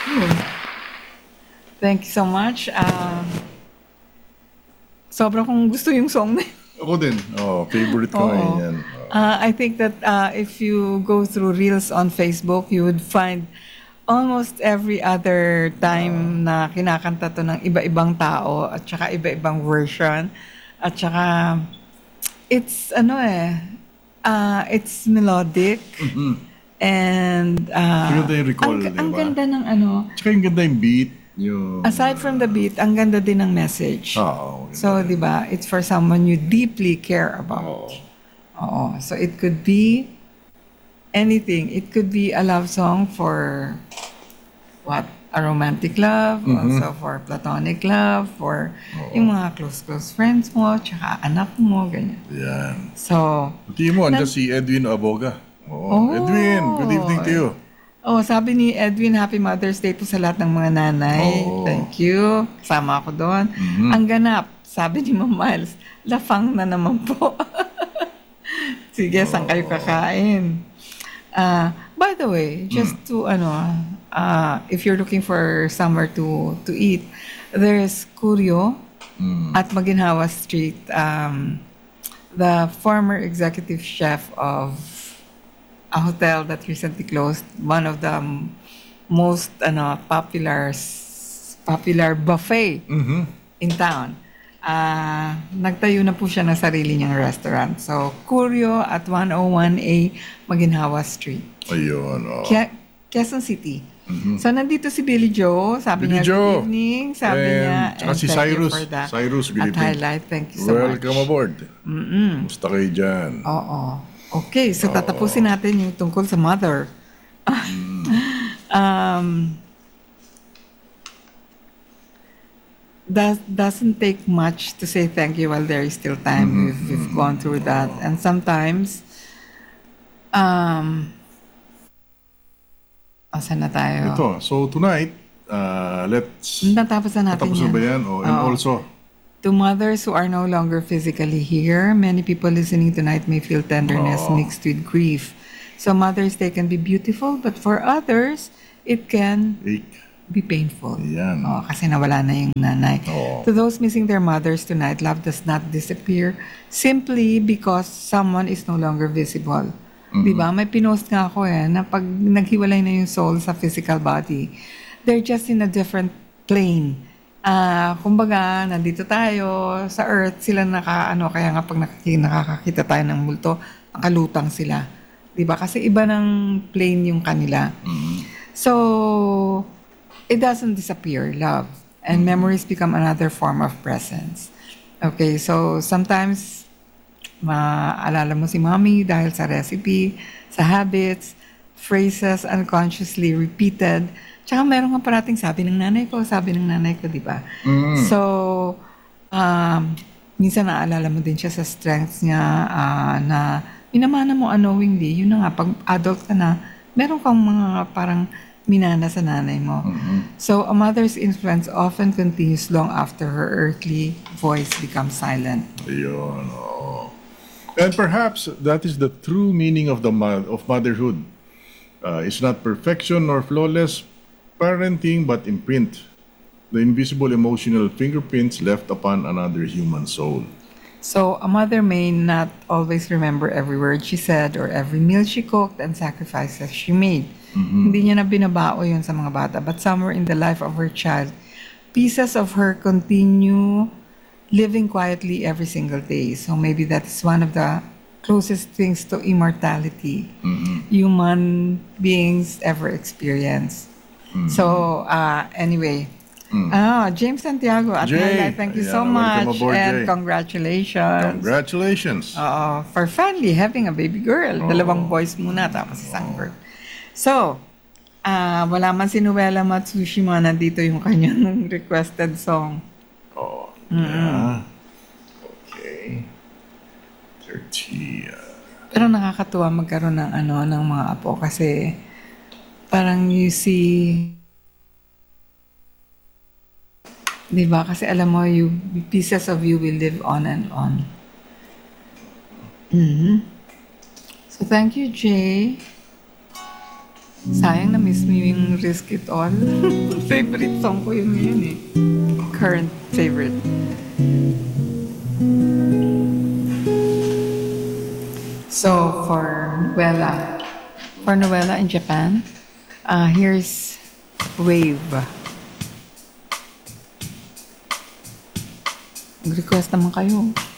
Thank you so much. Sobrang kong gusto yung song na yun. Ako din. Favorite ko ngayon Oo. yan. I think that if you go through Reels on Facebook, you would find almost every other time na kinakanta to ng iba-ibang tao at saka iba-ibang version. At saka, it's it's melodic and Maganda yung recall, di ang ba? ganda ng ano, Tsaka yung ganda yung beat. Yung... aside from the beat, ang ganda din ng message. Oo. So, di ba, it's for someone you deeply care about. Oo. So, it could be anything. It could be a love song for what? A romantic love, also for platonic love, for yung mga close friends mo, tsaka anak mo, ganyan. Yan. So, Pati mo, andyan si Edwin Aboga. Oh. Edwin, good evening to you. sabi ni Edwin, Happy Mother's Day po sa lahat ng mga nanay. Oo. Thank you. Kasama ako doon. Ang ganap, sabi ni Ma'am Miles, lafang na naman po. Sige, saan kayo kakain? By the way, just to if you're looking for somewhere to eat, there's Curio at Maginhawa Street. The former executive chef of a hotel that recently closed, one of the most popular buffet in town. Nagtayo na po siya ng sarili niyang restaurant. So, Curio at 101A Maginhawa Street. Ayun. Quezon City. So, nandito si Billy Joe. Sabi Billy niya, Joe. good evening. Sabi And niya, tsaka si thank you Cyrus. for the Cyrus, good at evening. highlight. Thank you so much. Welcome aboard. Musta kayo dyan? Oo. Okay, so tatapusin natin yung tungkol sa mother. That doesn't take much to say thank you while there is still time. We've gone through that. And sometimes, asan na tayo? Ito, so tonight, let's... Natapos na natin Tapos na ba yan? And Oo. also, To mothers who are no longer physically here, many people listening tonight may feel tenderness mixed with grief. So Mother's Day can be beautiful, but for others, it can ache. be painful. Yan. Kasi nawala na yung nanay. Oo. To those missing their mothers tonight, love does not disappear simply because someone is no longer visible. Di ba? May pinost nga ako na pag naghiwalay na yung soul sa physical body, they're just in a different plane. Kumbaga, nandito tayo sa earth, sila kaya nga pag nakakakita tayo ng multo, nakalutang sila. Di ba? Kasi iba ng plane yung kanila. So, it doesn't disappear, love. And memories become another form of presence. Okay, so sometimes, maalala mo si mommy dahil sa recipe, sa habits, phrases unconsciously repeated. Tsaka meron nga parating sabi ng nanay ko, di ba? So, minsan naalala mo din siya sa strengths niya na minamana mo unknowingly. Yun na nga, pag adult ka na, meron kang mga parang minana sa nanay mo. So, a mother's influence often continues long after her earthly voice becomes silent. Ayun, oo. And perhaps that is the true meaning of of motherhood. It's not perfection nor flawless parenting, but imprint. The invisible emotional fingerprints left upon another human soul. So, a mother may not always remember every word she said or every meal she cooked and sacrifices she made. Hindi niya na binabao yun sa mga bata. But somewhere in the life of her child, pieces of her continue living quietly every single day. So maybe that's one of the closest things to immortality human beings ever experience. So, anyway. James Santiago at Jay, highlight, thank you so ayan, welcome much. aboard, And Jay. congratulations. Congratulations. For finally having a baby girl. Dalawang boys muna, tapos isang girl. So, wala man si Noela Matsushima, nandito yung kanyang requested song. Yeah. Okay. 30. Pero nakakatuwa magkaroon ng ng mga apo kasi parang you see, 'di ba? Kasi alam mo, pieces of you will live on and on. So thank you, Jay. Sayang na miss mo yung Risk It All. Favorite song ko yun ngayon eh. Current favorite. So, for Noella in Japan, here's Wave. Mag-request naman kayo.